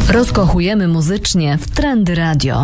Rozkochujemy muzycznie w Trendy Radio.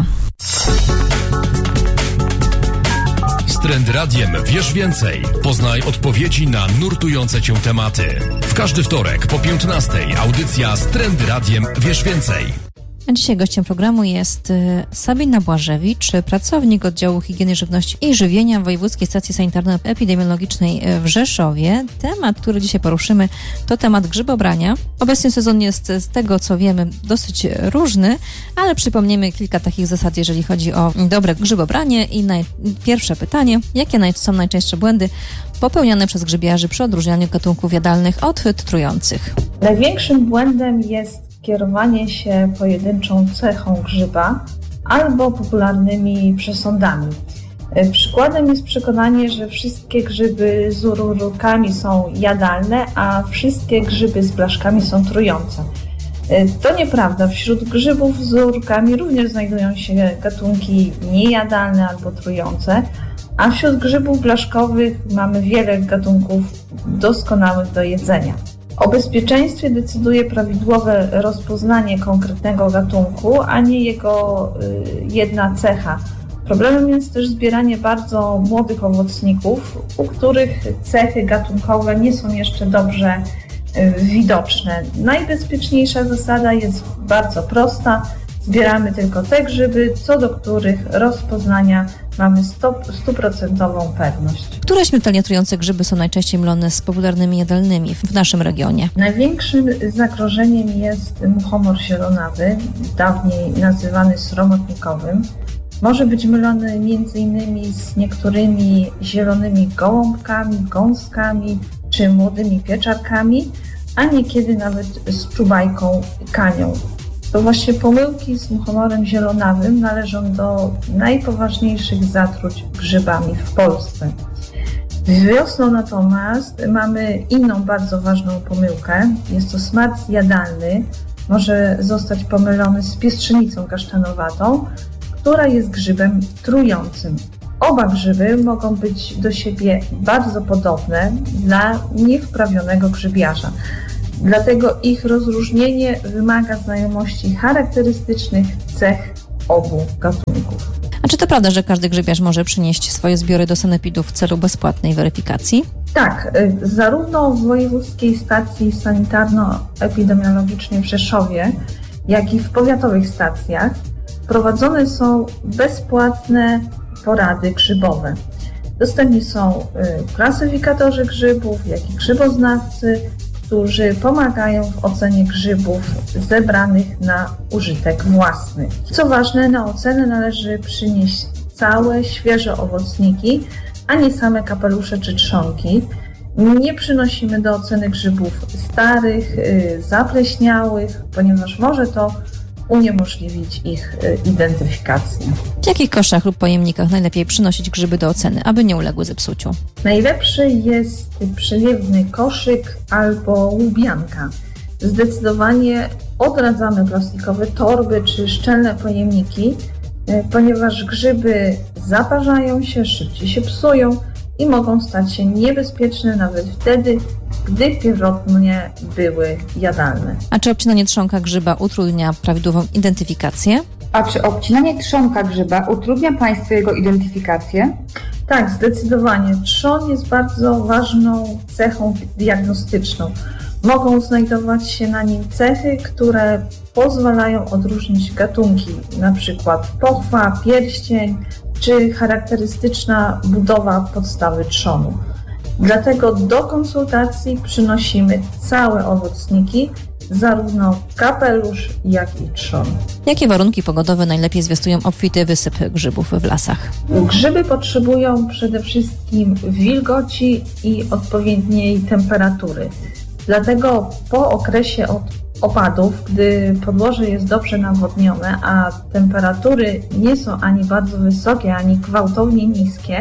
Z Trendy Radiem wiesz więcej. Poznaj odpowiedzi na nurtujące Cię tematy. W każdy wtorek po 15:00 audycja z Trendy Radiem wiesz więcej. Dzisiaj gościem programu jest Sabina Błażewicz, pracownik Oddziału Higieny Żywności i Żywienia Wojewódzkiej Stacji Sanitarno-Epidemiologicznej w Rzeszowie. Temat, który dzisiaj poruszymy, to temat grzybobrania. Obecnie sezon jest, z tego co wiemy, dosyć różny, ale przypomniemy kilka takich zasad, jeżeli chodzi o dobre grzybobranie. I pierwsze pytanie, jakie są najczęstsze błędy popełniane przez grzybiarzy przy odróżnianiu gatunków jadalnych od trujących? Największym błędem jest kierowanie się pojedynczą cechą grzyba albo popularnymi przesądami. Przykładem jest przekonanie, że wszystkie grzyby z ururkami są jadalne, a wszystkie grzyby z blaszkami są trujące. To nieprawda. Wśród grzybów z ururkami również znajdują się gatunki niejadalne albo trujące, a wśród grzybów blaszkowych mamy wiele gatunków doskonałych do jedzenia. O bezpieczeństwie decyduje prawidłowe rozpoznanie konkretnego gatunku, a nie jego jedna cecha. Problemem jest też zbieranie bardzo młodych owocników, u których cechy gatunkowe nie są jeszcze dobrze widoczne. Najbezpieczniejsza zasada jest bardzo prosta. Zbieramy tylko te grzyby, co do których rozpoznania mamy 100% pewność. Które śmiertelnie trujące grzyby są najczęściej mylone z popularnymi jadalnymi w naszym regionie? Największym zagrożeniem jest muchomor zielonawy, dawniej nazywany sromotnikowym. Może być mylony m.in. z niektórymi zielonymi gołąbkami, gąskami czy młodymi pieczarkami, a niekiedy nawet z czubajką kanią. To właśnie pomyłki z muchomorem zielonawym należą do najpoważniejszych zatruć grzybami w Polsce. Wiosną natomiast mamy inną bardzo ważną pomyłkę. Jest to smarc jadalny. Może zostać pomylony z piestrzenicą kasztanowatą, która jest grzybem trującym. Oba grzyby mogą być do siebie bardzo podobne dla niewprawionego grzybiarza. Dlatego ich rozróżnienie wymaga znajomości charakterystycznych cech obu gatunków. A czy to prawda, że każdy grzybiarz może przynieść swoje zbiory do sanepidu w celu bezpłatnej weryfikacji? Tak, zarówno w Wojewódzkiej Stacji Sanitarno-Epidemiologicznej w Rzeszowie, jak i w powiatowych stacjach prowadzone są bezpłatne porady grzybowe. Dostępni są klasyfikatorzy grzybów, jak i grzyboznawcy, którzy pomagają w ocenie grzybów zebranych na użytek własny. Co ważne, na ocenę należy przynieść całe, świeże owocniki, a nie same kapelusze czy trzonki. Nie przynosimy do oceny grzybów starych, zapleśniałych, ponieważ może to uniemożliwić ich identyfikację. W jakich koszach lub pojemnikach najlepiej przynosić grzyby do oceny, aby nie uległy zepsuciu? Najlepszy jest przeleewny koszyk albo łubianka. Zdecydowanie odradzamy plastikowe torby czy szczelne pojemniki, ponieważ grzyby zaparzają się, szybciej się psują i mogą stać się niebezpieczne nawet wtedy, gdy pierwotnie były jadalne. A czy obcinanie trzonka grzyba utrudnia prawidłową identyfikację? A czy obcinanie trzonka grzyba utrudnia Państwu jego identyfikację? Tak, zdecydowanie. Trzon jest bardzo ważną cechą diagnostyczną. Mogą znajdować się na nim cechy, które pozwalają odróżnić gatunki, np. pochwa, pierścień czy charakterystyczna budowa podstawy trzonu. Dlatego do konsultacji przynosimy całe owocniki, zarówno kapelusz, jak i trzon. Jakie warunki pogodowe najlepiej zwiastują obfity wysyp grzybów w lasach? Grzyby potrzebują przede wszystkim wilgoci i odpowiedniej temperatury. Dlatego po okresie opadów, gdy podłoże jest dobrze nawodnione, a temperatury nie są ani bardzo wysokie, ani gwałtownie niskie,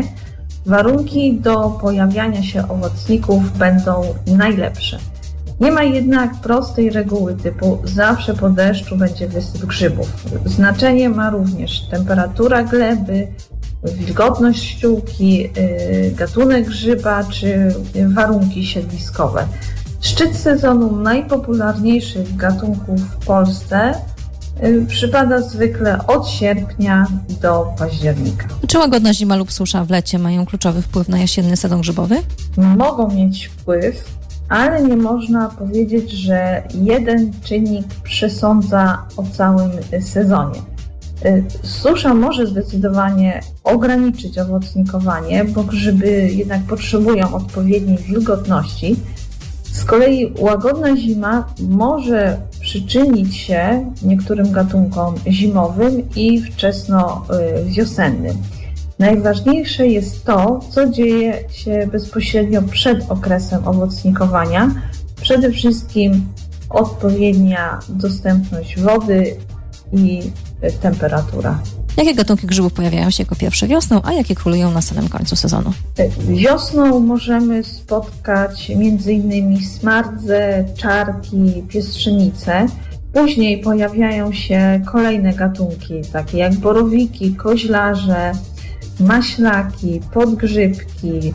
warunki do pojawiania się owocników będą najlepsze. Nie ma jednak prostej reguły typu zawsze po deszczu będzie wysyp grzybów. Znaczenie ma również temperatura gleby, wilgotność ściółki, gatunek grzyba czy warunki siedliskowe. Szczyt sezonu najpopularniejszych gatunków w Polsce przypada zwykle od sierpnia do października. Czy łagodna zima lub susza w lecie mają kluczowy wpływ na jesienny sezon grzybowy? Mogą mieć wpływ, ale nie można powiedzieć, że jeden czynnik przesądza o całym sezonie. Susza może zdecydowanie ograniczyć owocnikowanie, bo grzyby jednak potrzebują odpowiedniej wilgotności. Z kolei łagodna zima może przyczynić się niektórym gatunkom zimowym i wczesnowiosennym. Najważniejsze jest to, co dzieje się bezpośrednio przed okresem owocnikowania. Przede wszystkim odpowiednia dostępność wody i temperatura. Jakie gatunki grzybów pojawiają się jako pierwsze wiosną, a jakie królują na samym końcu sezonu? Wiosną możemy spotkać m.in. smardze, czarki, piestrzenice. Później pojawiają się kolejne gatunki, takie jak borowiki, koźlarze, maślaki, podgrzybki,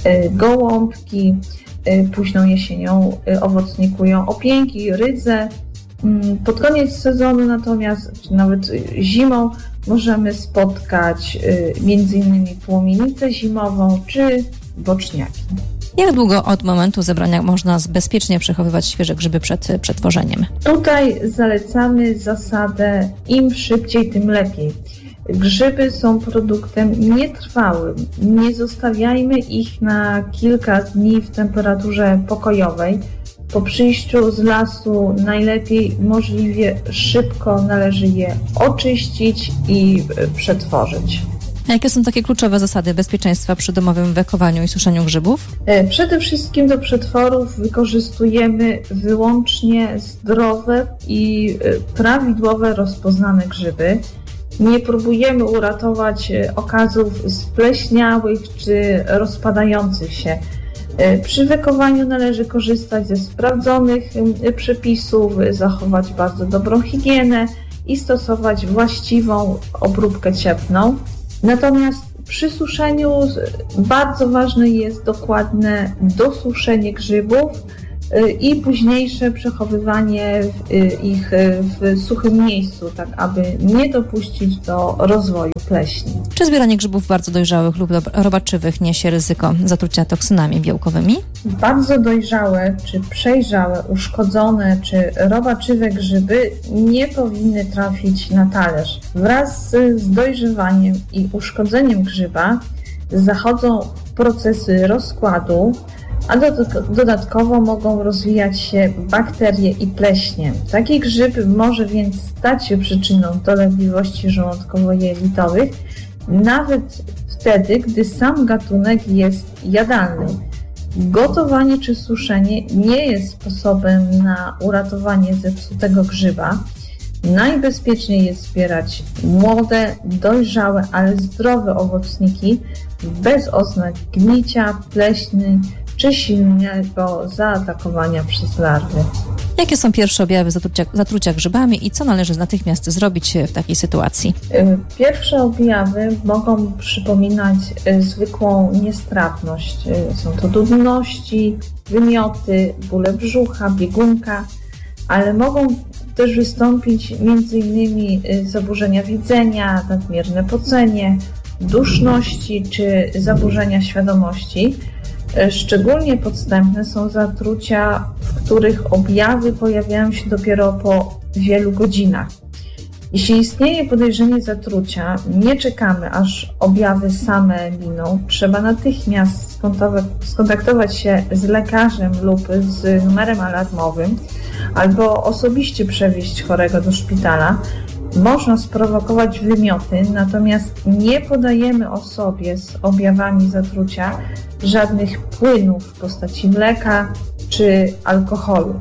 gołąbki. Późną jesienią owocnikują opięki, rydze. Pod koniec sezonu natomiast, czy nawet zimą, możemy spotkać m.in. płomienicę zimową czy boczniaki. Jak długo od momentu zebrania można bezpiecznie przechowywać świeże grzyby przed przetworzeniem? Tutaj zalecamy zasadę im szybciej, tym lepiej. Grzyby są produktem nietrwałym. Nie zostawiajmy ich na kilka dni w temperaturze pokojowej. Po przyjściu z lasu najlepiej możliwie szybko należy je oczyścić i przetworzyć. A jakie są takie kluczowe zasady bezpieczeństwa przy domowym wekowaniu i suszeniu grzybów? Przede wszystkim do przetworów wykorzystujemy wyłącznie zdrowe i prawidłowe rozpoznane grzyby. Nie próbujemy uratować okazów spleśniałych czy rozpadających się. Przy wekowaniu należy korzystać ze sprawdzonych przepisów, zachować bardzo dobrą higienę i stosować właściwą obróbkę cieplną. Natomiast przy suszeniu bardzo ważne jest dokładne dosuszenie grzybów i późniejsze przechowywanie ich w suchym miejscu, tak aby nie dopuścić do rozwoju pleśni. Czy zbieranie grzybów bardzo dojrzałych lub robaczywych niesie ryzyko zatrucia toksynami białkowymi? Bardzo dojrzałe, czy przejrzałe, uszkodzone, czy robaczywe grzyby nie powinny trafić na talerz. Wraz z dojrzewaniem i uszkodzeniem grzyba zachodzą procesy rozkładu, a dodatkowo mogą rozwijać się bakterie i pleśnie. Taki grzyb może więc stać się przyczyną dolegliwości żołądkowo-jelitowych, nawet wtedy, gdy sam gatunek jest jadalny. Gotowanie czy suszenie nie jest sposobem na uratowanie zepsutego grzyba. Najbezpieczniej jest zbierać młode, dojrzałe, ale zdrowe owocniki bez oznak gnicia, pleśni czy silnego zaatakowania przez larwy. Jakie są pierwsze objawy zatrucia grzybami i co należy natychmiast zrobić w takiej sytuacji? Pierwsze objawy mogą przypominać zwykłą niestrawność. Są to nudności, wymioty, bóle brzucha, biegunka, ale mogą też wystąpić m.in. zaburzenia widzenia, nadmierne pocenie, duszności czy zaburzenia świadomości. Szczególnie podstępne są zatrucia, w których objawy pojawiają się dopiero po wielu godzinach. Jeśli istnieje podejrzenie zatrucia, nie czekamy, aż objawy same miną. Trzeba natychmiast skontaktować się z lekarzem lub z numerem alarmowym albo osobiście przewieźć chorego do szpitala. Można sprowokować wymioty, natomiast nie podajemy osobie z objawami zatrucia żadnych płynów w postaci mleka czy alkoholu.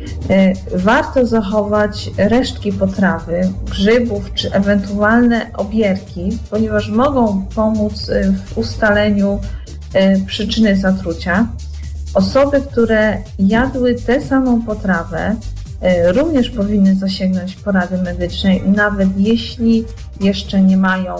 Warto zachować resztki potrawy, grzybów czy ewentualne obierki, ponieważ mogą pomóc w ustaleniu przyczyny zatrucia. Osoby, które jadły tę samą potrawę, również powinny zasięgnąć porady medycznej, nawet jeśli jeszcze nie mają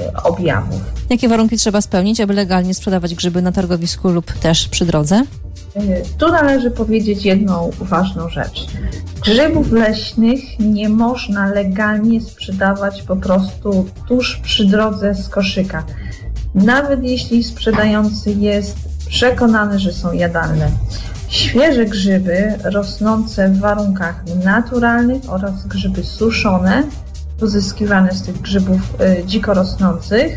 objawów. Jakie warunki trzeba spełnić, aby legalnie sprzedawać grzyby na targowisku lub też przy drodze? Tu należy powiedzieć jedną ważną rzecz. Grzybów leśnych nie można legalnie sprzedawać po prostu tuż przy drodze z koszyka. Nawet jeśli sprzedający jest przekonany, że są jadalne. Świeże grzyby rosnące w warunkach naturalnych oraz grzyby suszone, uzyskiwane z tych grzybów dziko rosnących,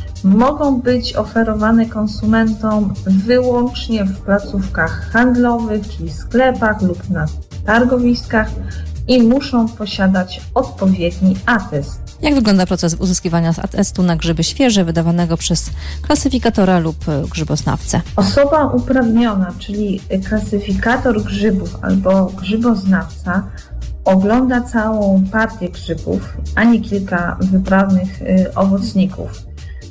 mogą być oferowane konsumentom wyłącznie w placówkach handlowych, czyli sklepach lub na targowiskach i muszą posiadać odpowiedni atest. Jak wygląda proces uzyskiwania atestu na grzyby świeże wydawanego przez klasyfikatora lub grzyboznawcę? Osoba uprawniona, czyli klasyfikator grzybów albo grzyboznawca, ogląda całą partię grzybów, a nie kilka wybranych owocników.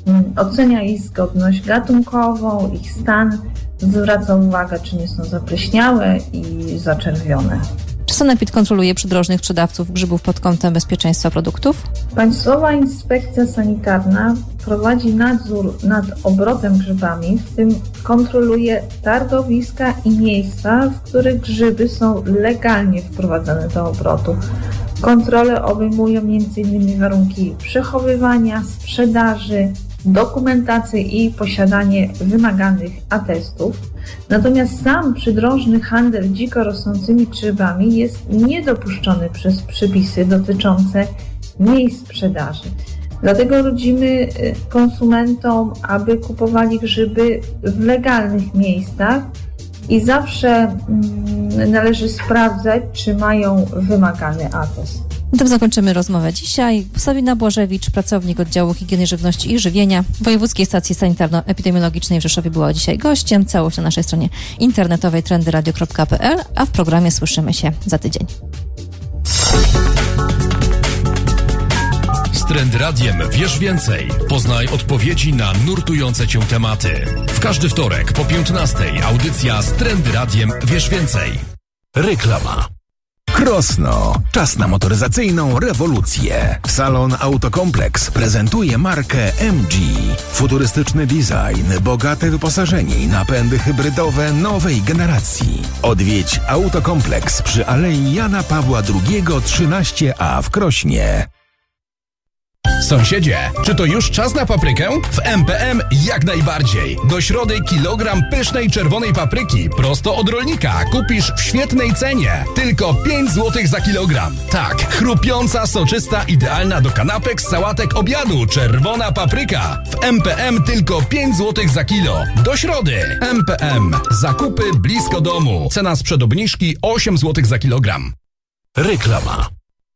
Ocenia ich zgodność gatunkową, ich stan, zwraca uwagę, czy nie są zapleśniałe i zaczerwione. Czy sanepid kontroluje przydrożnych sprzedawców grzybów pod kątem bezpieczeństwa produktów? Państwowa Inspekcja Sanitarna prowadzi nadzór nad obrotem grzybami, w tym kontroluje targowiska i miejsca, w których grzyby są legalnie wprowadzane do obrotu. Kontrole obejmują m.in. warunki przechowywania, sprzedaży, dokumentację i posiadanie wymaganych atestów. Natomiast sam przydrożny handel dziko rosnącymi grzybami jest niedopuszczony przez przepisy dotyczące miejsc sprzedaży. Dlatego radzimy konsumentom, aby kupowali grzyby w legalnych miejscach i zawsze należy sprawdzać, czy mają wymagany atest. Na tym zakończymy rozmowę dzisiaj. Sabina Błażewicz, pracownik oddziału higieny żywności i żywienia Wojewódzkiej Stacji Sanitarno-Epidemiologicznej w Rzeszowie była dzisiaj gościem. Całość na naszej stronie internetowej trendyradio.pl, a w programie słyszymy się za tydzień. Z Trendy Radiem wiesz więcej. Poznaj odpowiedzi na nurtujące cię tematy. W każdy wtorek po 15:00 audycja z Trendy Radiem wiesz więcej. Reklama. Krosno. Czas na motoryzacyjną rewolucję. Salon Autokompleks prezentuje markę MG. Futurystyczny design, bogate wyposażenie i napędy hybrydowe nowej generacji. Odwiedź Autokompleks przy Alei Jana Pawła II 13A w Krośnie. Sąsiedzie, czy to już czas na paprykę? W MPM jak najbardziej. Do środy kilogram pysznej czerwonej papryki prosto od rolnika kupisz w świetnej cenie. Tylko 5 zł za kilogram. Tak, chrupiąca, soczysta, idealna do kanapek, sałatek, obiadu. Czerwona papryka. W MPM tylko 5 zł za kilo. Do środy. MPM. Zakupy blisko domu. Cena sprzed obniżki 8 zł za kilogram. Reklama.